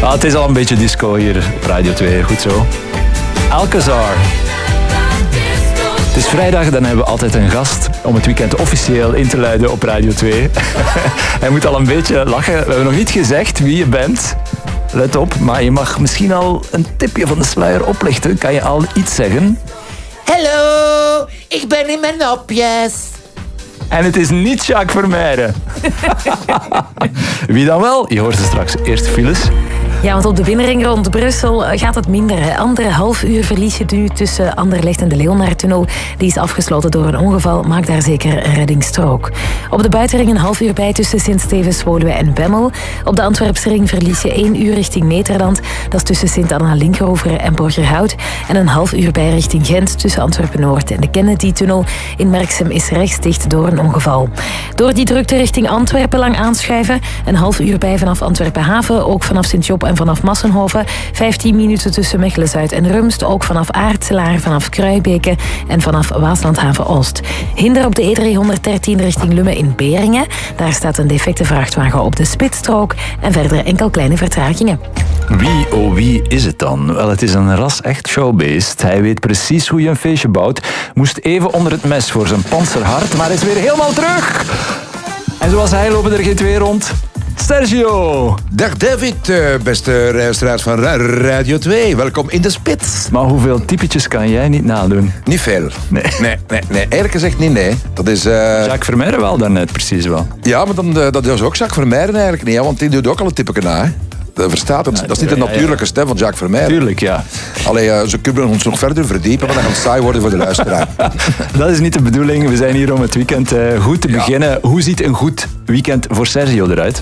Het is al een beetje disco hier op Radio 2. Goed zo. Alcazar. Het is vrijdag, dan hebben we altijd een gast om het weekend officieel in te luiden op Radio 2. Hij moet al een beetje lachen. We hebben nog niet gezegd wie je bent. Let op, maar je mag misschien al een tipje van de sluier oplichten. Kan je al iets zeggen? Hallo, ik ben in mijn nopjes. En het is niet Jacques Vermeijden. Wie dan wel? Je hoort ze straks. Eerst files. Ja, want op de binnenring rond Brussel gaat het minder. 1,5 uur verlies je nu tussen Anderlecht en de Leonardtunnel. Die is afgesloten door een ongeval. Maak daar zeker een reddingsstrook. Op de buitenring een half uur bij tussen Sint-Stevens, Woluwe en Bemmel. Op de Antwerpsring verlies je 1 uur richting Nederland. Dat is tussen Sint-Anna-Linkeroveren en Borgerhout. En een half uur bij richting Gent tussen Antwerpen-Noord en de Kennedy-tunnel. In Merksem is rechts dicht door een ongeval. Door die drukte richting Antwerpen lang aanschuiven. Een half uur bij vanaf Antwerpen-Haven. Ook vanaf Sint-Job en vanaf Massenhoven. 15 minuten tussen Mechelen-Zuid en Rumst. Ook vanaf Aartselaar, vanaf Kruibeke en vanaf Waaslandhaven-Oost. Hinder op de E313 richting Lummen in Beringen. Daar staat een defecte vrachtwagen op de spitsstrook. En verder enkel kleine vertragingen. Wie, oh wie is het dan? Wel, het is een ras-echt showbeest. Hij weet precies hoe je een feestje bouwt. Moest even onder het mes voor zijn panzerhart, maar is weer helemaal terug. En zoals hij lopen er geen twee rond. Sergio! Dag David, beste luisteraars van Radio 2. Welkom in de spits. Maar hoeveel typetjes kan jij niet nadoen? Niet veel. Nee. Eerlijk gezegd niet, nee. Dat is... Jacques Vermeijden wel daarnet, precies wel. Ja, maar dan, dat is ook Jacques Vermeijden eigenlijk niet, hè, want die doet ook al een typeke na, hè. Dat verstaat het. Dat is niet de natuurlijke stem van Jacques Vermeijden. Tuurlijk, ja. Allee, ze kunnen ons nog verder verdiepen, maar dan gaat het saai worden voor de luisteraar. Dat is niet de bedoeling. We zijn hier om het weekend goed te beginnen. Hoe ziet een goed weekend voor Sergio eruit?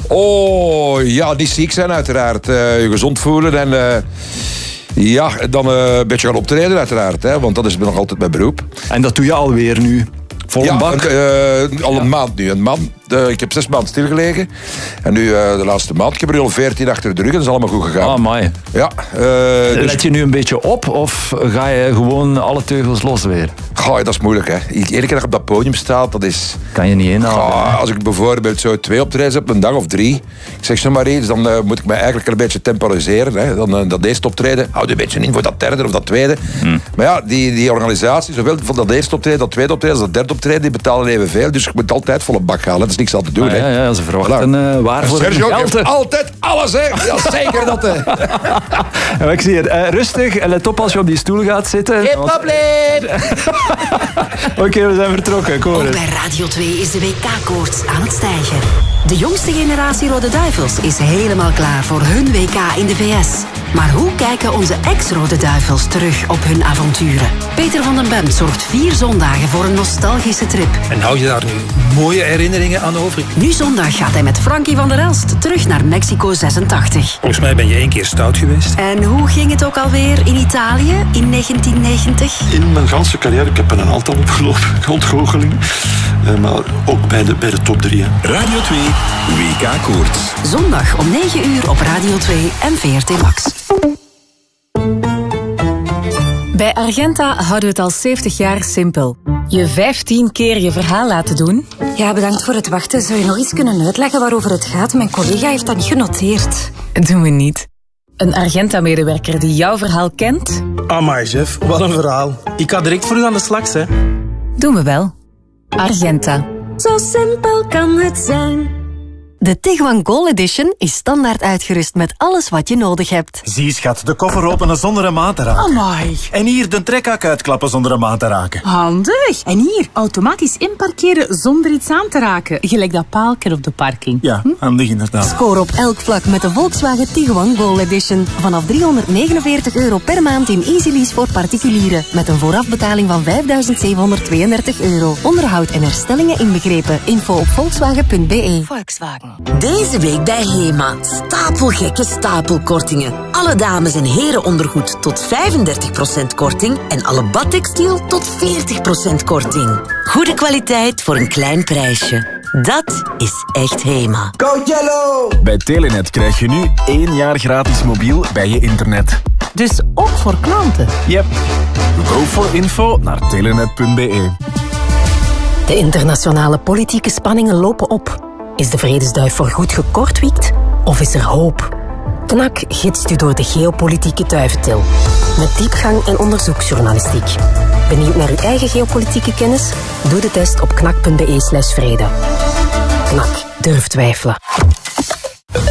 Oh, ja, niet ziek zijn uiteraard. Je gezond voelen en... ja, dan een beetje gaan optreden uiteraard, hè, want dat is nog altijd mijn beroep. En dat doe je alweer nu? Volle bak? Al een maand nu. Ik heb 6 maanden stilgelegen. En nu de laatste maand. Ik heb er al 14 achter de rug en dat is allemaal goed gegaan. Ah, amai. Ja. Let je nu een beetje op of ga je gewoon alle teugels los weer? Goh, dat is moeilijk, hè. Iedere keer dat je op dat podium staat, dat is... Kan je niet inhalen. Als ik bijvoorbeeld zo 2 optredens heb, een dag of 3, ik zeg zo maar iets, dan moet ik mij eigenlijk een beetje temporiseren. Hè. Dan dat eerste optreden, houd je een beetje in voor dat derde of dat tweede. Maar ja, die organisatie, zowel van dat eerste optreden, dat tweede optreden als dat derde optreden, die betalen evenveel. Dus je moet altijd volle bak halen. Dat is niks aan te doen. Ah, ja, ze verwachten waarvoor Sergio geld. geeft altijd alles, hè. Ja, zeker dat. Ja, ik zie het. Rustig en let op als je op die stoel gaat zitten. Geen probleem. Oké, we zijn vertrokken. Kom Ook bij Radio 2 is de WK-koorts aan het stijgen. De jongste generatie Rode Duivels is helemaal klaar voor hun WK in de VS. Maar hoe kijken onze ex-Rode Duivels terug op hun avonturen? Peter van den Bem zorgt 4 zondagen voor een nostalgische trip. En hou je daar nu mooie herinneringen aan over? Nu zondag gaat hij met Frankie van der Elst terug naar Mexico 86. Volgens mij ben je 1 keer stout geweest. En hoe ging het ook alweer in Italië in 1990? In mijn ganse carrière, ik heb er een aantal opgelopen, ontgoocheling. Maar ook bij de top 3. Hè. Radio 2, WK-koorts. Zondag om 9 uur op Radio 2 en VRT Max. Bij Argenta houden we het al 70 jaar simpel. Je 15 keer je verhaal laten doen. Ja, bedankt voor het wachten. Zou je nog eens kunnen uitleggen waarover het gaat? Mijn collega heeft dat niet genoteerd. Doen we niet. Een Argenta-medewerker die jouw verhaal kent. Amai, chef, wat een verhaal. Ik ga direct voor u aan de slag, hè. Doen we wel. Argenta. Zo simpel kan het zijn. De Tiguan Goal Edition is standaard uitgerust met alles wat je nodig hebt. Zie, schat, de koffer openen zonder een maat te raken. Amai. En hier de trekhak uitklappen zonder een maat te raken. Handig. En hier, automatisch inparkeren zonder iets aan te raken. Gelijk dat paaltje op de parking. Ja, handig inderdaad. Score op elk vlak met de Volkswagen Tiguan Goal Edition. Vanaf €349 per maand in Easy Lease voor particulieren. Met een voorafbetaling van €5.732. Onderhoud en herstellingen inbegrepen. Info op volkswagen.be. Volkswagen. Deze week bij HEMA. Stapelgekke stapelkortingen. Alle dames- en herenondergoed tot 35% korting. En alle badtextiel tot 40% korting. Goede kwaliteit voor een klein prijsje. Dat is echt HEMA. Go Yellow! Bij Telenet krijg je nu 1 jaar gratis mobiel bij je internet. Dus ook voor klanten? Yep. Go voor info naar telenet.be. De internationale politieke spanningen lopen op. Is de vredesduif voorgoed gekortwiekt of is er hoop? KNAK gidst u door de geopolitieke duiventil. Met diepgang en onderzoeksjournalistiek. Benieuwd naar uw eigen geopolitieke kennis? Doe de test op knak.be/vrede. KNAK, durf twijfelen.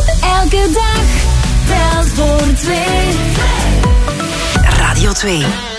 Elke dag telt voor 2. Radio 2.